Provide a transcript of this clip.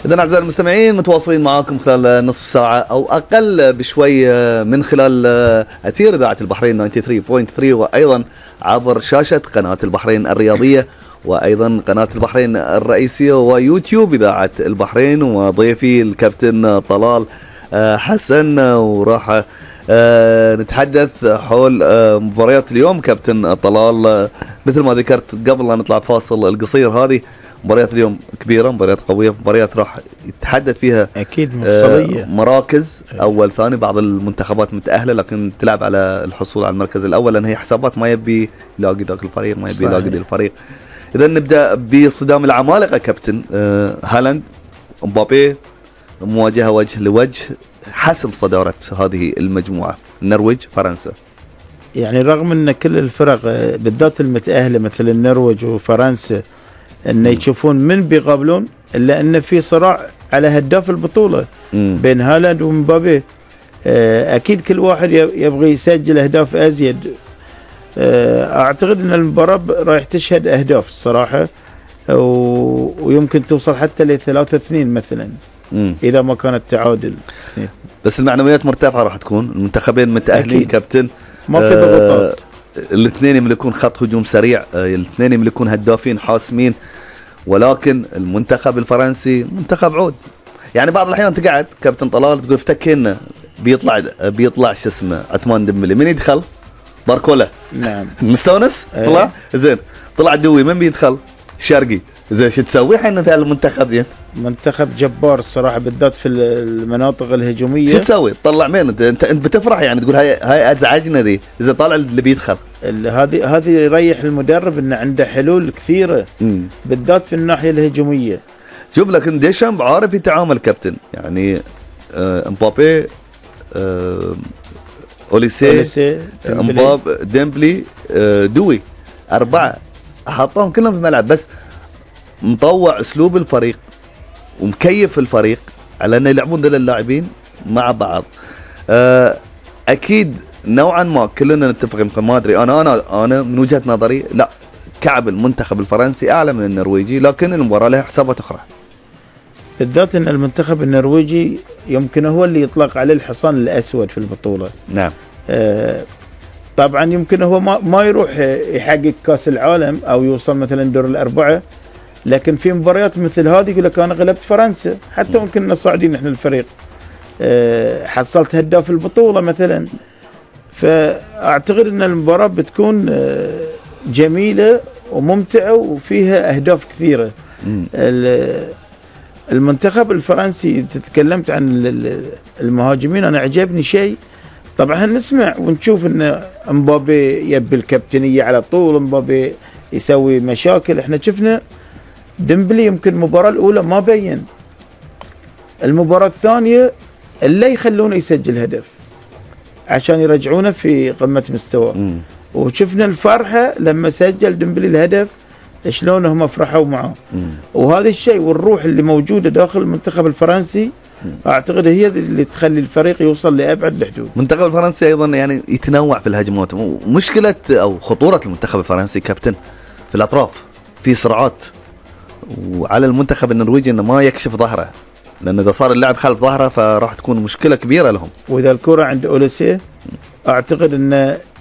إذن أعزائي المستمعين متواصلين معاكم خلال نصف ساعة أو أقل بشوي من خلال أثير إذاعة البحرين 93.3 وأيضا عبر شاشة قناة البحرين الرياضية وأيضا قناة البحرين الرئيسية ويوتيوب إذاعة البحرين. وضيفي الكابتن طلال حسن وراح نتحدث حول مباريات اليوم. كابتن طلال مثل ما ذكرت قبل لا نطلع فاصل القصير، هذه مباريات اليوم كبيرة، مباريات قوية، مباريات راح يتحدث فيها أكيد مفصلية مراكز أول ثاني. بعض المنتخبات متأهلة لكن تلعب على الحصول على المركز الأول، لأن هي حسابات ما يبي يلاقي ذاك الفريق، ما يبي يلاقي ذا الفريق. إذا نبدأ بصدام العمالقة كابتن. هالاند مبابي مواجهة وجه لوجه حسم صدارة هذه المجموعة، النرويج فرنسا. يعني رغم أن كل الفرق بالذات المتأهلة مثل النرويج وفرنسا أن يشوفون من بيقابلون، إلا أن في صراع على هداف البطولة بين هالاند ومبابي. أكيد كل واحد يبغي يسجل أهداف أزيد. أعتقد أن المباراة راح تشهد أهداف الصراحة، ويمكن توصل حتى ل 3-2 مثلا إذا ما كانت تعادل. بس المعنويات مرتفعة راح تكون، المنتخبين متأهلين كابتن، ما في ضغوطات. الاثنين يملكون خط هجوم سريع، الاثنين يملكون هدافين حاسمين، ولكن المنتخب الفرنسي منتخب عود. يعني بعض الأحيان تقعد كابتن طلال تقول افتكينا بيطلع شو اسمه عثمان ديمبلي، من يدخل؟ باركولا. نعم. مستونس؟ طلع زين، طلع دوي، من بيدخل؟ شرقي. زين شو تسوي حنا في المنتخب زين؟ منتخب جبار الصراحه بالذات في المناطق الهجوميه. شو تسوي؟ تطلع مين انت بتفرح يعني تقول هاي ازعجنا ذي اذا طالع اللي بيدخل. هذه يريح المدرب انه عنده حلول كثيره بالذات في الناحيه الهجوميه. شوف لكن ديشامب عارف يتعامل كابتن، يعني مبابي، أوليسي، مباب، ديمبلي، دوي، 4 حطهم كلهم في الملعب، بس مطوع اسلوب الفريق ومكيف الفريق على ان يلعبون ذول اللاعبين مع بعض. اكيد نوعا ما كلنا نتفق، يمكن ما ادري انا من وجهة نظري لا، كعب المنتخب الفرنسي اعلى من النرويجي، لكن المباراة لها حسابات اخرى، بالذات ان المنتخب النرويجي يمكن هو اللي يطلق عليه الحصان الاسود في البطولة. نعم. طبعا يمكن هو ما يروح يحقق كاس العالم او يوصل مثلا دور الاربعه، لكن في مباريات مثل هذه يقول لك انا غلبت فرنسا، حتى ممكن كنا صاعدين احنا الفريق، حصلت هداف البطوله مثلا. فاعتقد ان المباراه بتكون جميله وممتعه وفيها اهداف كثيره. المنتخب الفرنسي تتكلمت عن المهاجمين، انا عجبني شيء، طبعا نسمع ونشوف ان مبابي يبي الكابتنيه على طول، مبابي يسوي مشاكل. احنا شفنا ديمبلي يمكن المباراه الاولى ما بين، المباراه الثانيه اللي يخلونه يسجل هدف عشان يرجعونه في قمه مستواه. وشفنا الفرحه لما سجل ديمبلي الهدف شلون هم فرحوا معه. وهذا الشيء والروح اللي موجوده داخل المنتخب الفرنسي اعتقد هي اللي تخلي الفريق يوصل لابعد الحدود. المنتخب الفرنسي ايضا يعني يتنوع في الهجمات، مشكله او خطوره المنتخب الفرنسي كابتن في الاطراف، في صراعات، وعلى المنتخب النرويجي انه ما يكشف ظهره، لان اذا صار اللعب خلف ظهره فراح تكون مشكله كبيره لهم. واذا الكره عند أوليسي اعتقد ان